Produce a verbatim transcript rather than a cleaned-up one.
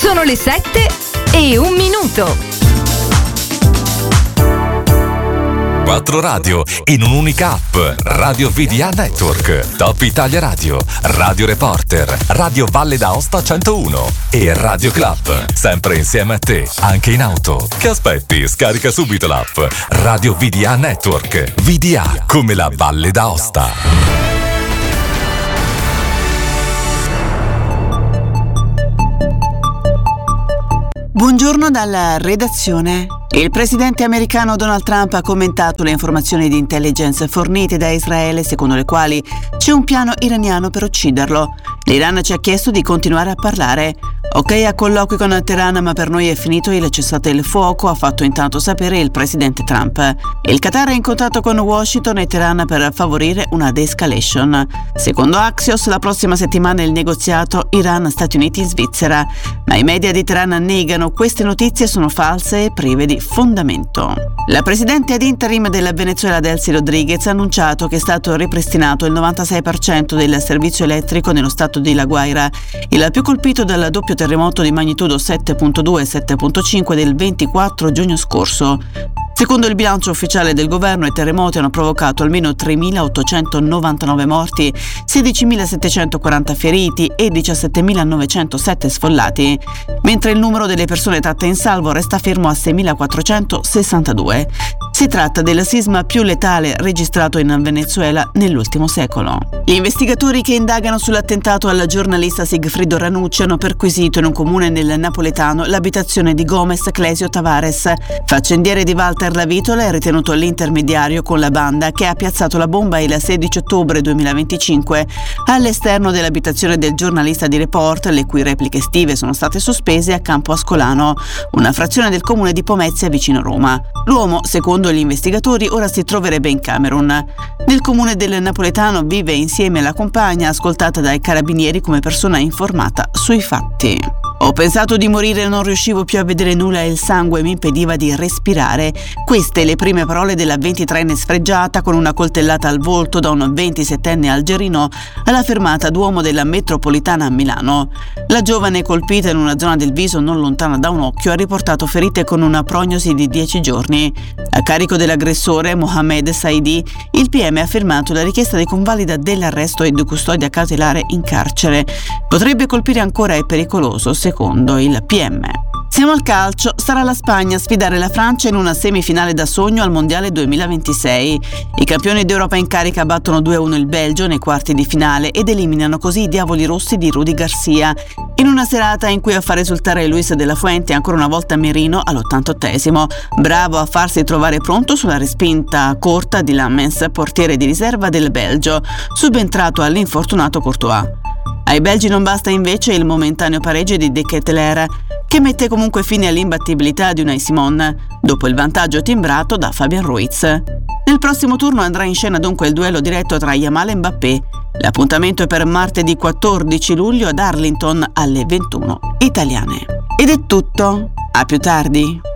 Sono le sette e un minuto. Quattro radio in un'unica app. Radio V D A Network, Top Italia Radio, Radio Reporter, Radio Valle d'Aosta centouno e Radio Club. Sempre insieme a te, anche in auto. Che aspetti? Scarica subito l'app. Radio V D A Network. V D A come la Valle d'Aosta. Buongiorno dalla redazione. Il presidente americano Donald Trump ha commentato le informazioni di intelligence fornite da Israele, secondo le quali c'è un piano iraniano per ucciderlo. L'Iran ci ha chiesto di continuare a parlare. Ok a colloqui con Teheran, ma per noi è finito il cessate il fuoco, ha fatto intanto sapere il presidente Trump. Il Qatar è in contatto con Washington e Teheran per favorire una de-escalation. Secondo Axios, la prossima settimana il negoziato Iran-Stati Uniti-Svizzera. Ma i media di Teheran negano queste notizie, sono false e prive di fondamento. La presidente ad interim della Venezuela Delcy Rodriguez ha annunciato che è stato ripristinato il novantasei per cento del servizio elettrico nello stato di La Guaira, il più colpito dal doppio terremoto di magnitudo sette virgola due e sette virgola cinque del ventiquattro giugno scorso. Secondo il bilancio ufficiale del governo, i terremoti hanno provocato almeno tremilaottocentonovantanove morti, sedicimilasettecentoquaranta feriti e diciassettemilanovecentosette sfollati, mentre il numero delle persone tratte in salvo resta fermo a seimilaquattrocentosessantadue. Si tratta del sisma più letale registrato in Venezuela nell'ultimo secolo. Gli investigatori che indagano sull'attentato al giornalista Sigfrido Ranucci hanno perquisito in un comune nel napoletano l'abitazione di Gomez Clesio Tavares, faccendiere di Walter La Vitola, è ritenuto l'intermediario con la banda che ha piazzato la bomba il sedici ottobre duemilaventicinque all'esterno dell'abitazione del giornalista di Report, le cui repliche estive sono state sospese a Campo Ascolano, una frazione del comune di Pomezia vicino Roma. L'uomo, secondo gli investigatori, ora si troverebbe in Camerun. Nel comune del napoletano vive insieme alla compagna, ascoltata dai carabinieri come persona informata sui fatti. Ho pensato di morire, non riuscivo più a vedere nulla e il sangue mi impediva di respirare. Queste le prime parole della ventitreenne sfregiata con una coltellata al volto da un ventisettenne algerino alla fermata Duomo della metropolitana a Milano. La giovane, colpita in una zona del viso non lontana da un occhio, ha riportato ferite con una prognosi di dieci giorni. A carico dell'aggressore, Mohamed Saidi, il P M ha firmato la richiesta di convalida dell'arresto e di custodia cautelare in carcere. Potrebbe colpire ancora, è pericoloso, secondo il P M. Siamo al calcio, sarà la Spagna a sfidare la Francia in una semifinale da sogno al Mondiale duemilaventisei. I campioni d'Europa in carica battono due a uno il Belgio nei quarti di finale ed eliminano così i diavoli rossi di Rudy Garcia, in una serata in cui a far risultare Luis de la Fuente ancora una volta Merino all'ottantottesimo, bravo a farsi trovare pronto sulla respinta corta di Lammens, portiere di riserva del Belgio, subentrato all'infortunato Courtois. Ai belgi non basta invece il momentaneo pareggio di De Ketelaere, che mette comunque fine all'imbattibilità di Unai Simon, dopo il vantaggio timbrato da Fabian Ruiz. Nel prossimo turno andrà in scena dunque il duello diretto tra Yamal e Mbappé. L'appuntamento è per martedì quattordici luglio ad Arlington alle ventuno italiane. Ed è tutto, a più tardi.